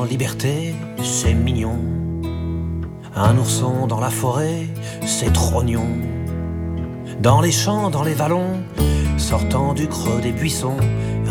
en liberté, c'est mignon. Un ourson dans la forêt, c'est trognon. Dans les champs, dans les vallons, sortant du creux des buissons,